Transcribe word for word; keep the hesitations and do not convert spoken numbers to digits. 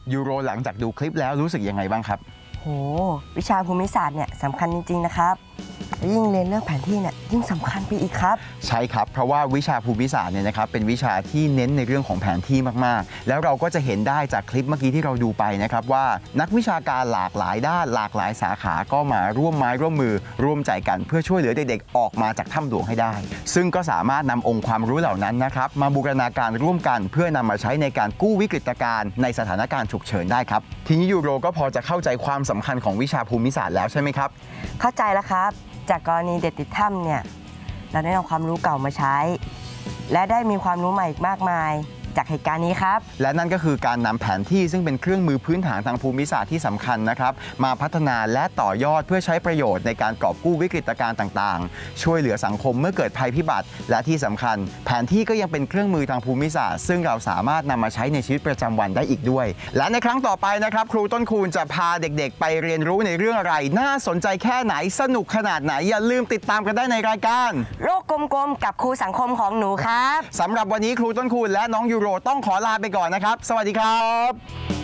ยูโรหลังจากดูคลิปแล้วรู้สึกยังไงบ้างครับโหวิชาภูมิศาสตร์เนี่ยสำคัญจริงๆนะครับยิ่งเรียนเรื่องแผนที่เนี่ยยิ่งสำคัญไปอีกครับใช่ครับเพราะว่าวิชาภูมิศาสตร์เนี่ยนะครับเป็นวิชาที่เน้นในเรื่องของแผนที่มากๆแล้วเราก็จะเห็นได้จากคลิปเมื่อกี้ที่เราดูไปนะครับว่านักวิชาการหลากหลายด้านหลากหลายสาขาก็มาร่วมไม้ร่วมมือร่วมใจกันเพื่อช่วยเหลือเด็กๆออกมาจากถ้ำหลวงให้ได้ซึ่งก็สามารถนำองค์ความรู้เหล่านั้นนะครับมาบูรณาการร่วมกันเพื่อนำมาใช้ในการกู้วิกฤตการณ์ในสถานการณ์ฉุกเฉินได้ครับทีนี้ยูโรก็พอจะเข้าใจความสำคัญของวิชาภูมิศาสตร์แล้วใช่ไหมครับเข้าใจแล้วครับจากกรณีเด็กติดถ้ำเนี่ยเราได้นำความรู้เก่ามาใช้และได้มีความรู้ใหม่อีกมากมายจากเหตุการณ์นี้ครับและนั่นก็คือการนำแผนที่ซึ่งเป็นเครื่องมือพื้นฐานทางภูมิศาสตร์ที่สำคัญนะครับมาพัฒนาและต่อยอดเพื่อใช้ประโยชน์ในการกอบกู้วิกฤตการณ์ต่างๆช่วยเหลือสังคมเมื่อเกิดภัยพิบัติและที่สำคัญแผนที่ก็ยังเป็นเครื่องมือทางภูมิศาสตร์ซึ่งเราสามารถนำมาใช้ในชีวิตประจำวันได้อีกด้วยและในครั้งต่อไปนะครับครูต้นคูณจะพาเด็กๆไปเรียนรู้ในเรื่องอะไรน่าสนใจแค่ไหนสนุกขนาดไหนอย่าลืมติดตามกันได้ในรายการโลกกลมๆกับครูสังคมของหนูครับสำหรับวันนี้ครูต้นคูณและน้องยูโรต้องขอลาไปก่อนนะครับสวัสดีครับ